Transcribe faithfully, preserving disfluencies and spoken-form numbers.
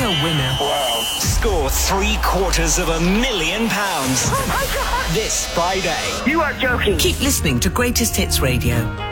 a winner. Wow. Score three quarters of a million pounds. Oh my God. This Friday. You are joking. Keep listening to Greatest Hits Radio.